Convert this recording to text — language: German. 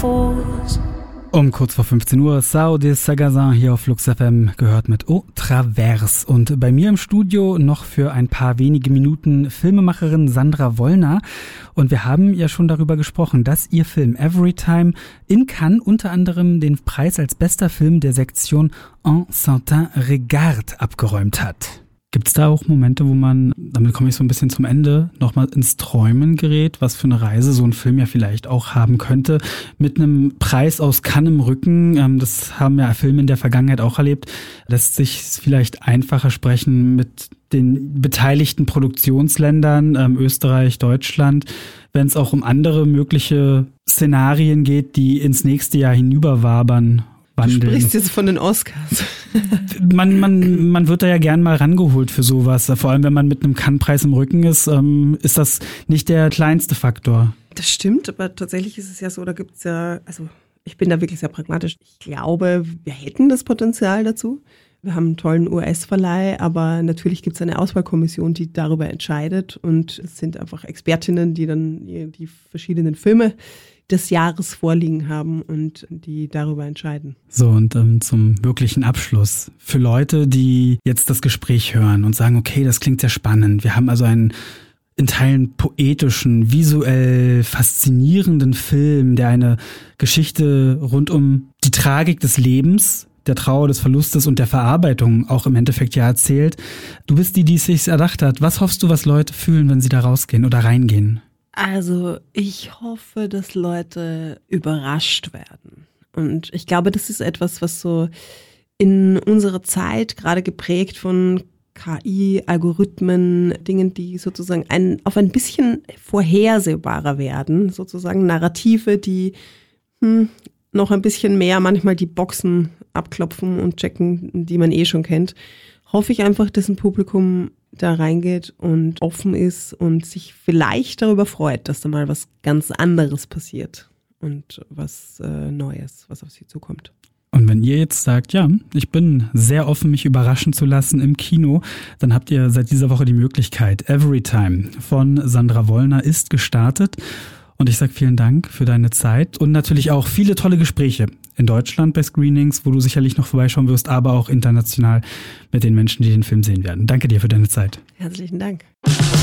fools. Um kurz vor 15 Uhr, Sao de Sagazin hier auf Flux FM, gehört mit Au Travers. Und bei mir im Studio noch für ein paar wenige Minuten Filmemacherin Sandra Wollner. Und wir haben ja schon darüber gesprochen, dass ihr Film Everytime in Cannes unter anderem den Preis als bester Film der Sektion Un certain regard abgeräumt hat. Gibt es da auch Momente, wo man, damit komme ich so ein bisschen zum Ende, nochmal ins Träumen gerät, was für eine Reise so ein Film ja vielleicht auch haben könnte, mit einem Preis aus Cannes im Rücken, das haben ja Filme in der Vergangenheit auch erlebt, lässt sich vielleicht einfacher sprechen mit den beteiligten Produktionsländern, Österreich, Deutschland, wenn es auch um andere mögliche Szenarien geht, die ins nächste Jahr hinüberwabern. Du sprichst jetzt von den Oscars. Man wird da ja gern mal rangeholt für sowas. Vor allem, wenn man mit einem Cannes-Preis im Rücken ist das nicht der kleinste Faktor. Das stimmt, aber tatsächlich ist es ja so, da gibt es ja, also ich bin da wirklich sehr pragmatisch. Ich glaube, wir hätten das Potenzial dazu. Wir haben einen tollen US-Verleih, aber natürlich gibt es eine Auswahlkommission, die darüber entscheidet, und es sind einfach Expertinnen, die dann die verschiedenen Filme des Jahres vorliegen haben und die darüber entscheiden. So, und zum wirklichen Abschluss. Für Leute, die jetzt das Gespräch hören und sagen, okay, das klingt sehr spannend. Wir haben also einen in Teilen poetischen, visuell faszinierenden Film, der eine Geschichte rund um die Tragik des Lebens, der Trauer, des Verlustes und der Verarbeitung auch im Endeffekt ja erzählt. Du bist die es sich erdacht hat. Was hoffst du, was Leute fühlen, wenn sie da rausgehen oder reingehen? Also ich hoffe, dass Leute überrascht werden. Und ich glaube, das ist etwas, was so in unserer Zeit, gerade geprägt von KI, Algorithmen, Dingen, die sozusagen auf ein bisschen vorhersehbarer werden, sozusagen Narrative, die noch ein bisschen mehr manchmal die Boxen abklopfen und checken, die man eh schon kennt, hoffe ich einfach, dass ein Publikum da reingeht und offen ist und sich vielleicht darüber freut, dass da mal was ganz anderes passiert und was Neues, was auf sie zukommt. Und wenn ihr jetzt sagt, ja, ich bin sehr offen, mich überraschen zu lassen im Kino, dann habt ihr seit dieser Woche die Möglichkeit. Everytime von Sandra Wollner ist gestartet. Und ich sage vielen Dank für deine Zeit und natürlich auch viele tolle Gespräche in Deutschland bei Screenings, wo du sicherlich noch vorbeischauen wirst, aber auch international mit den Menschen, die den Film sehen werden. Danke dir für deine Zeit. Herzlichen Dank.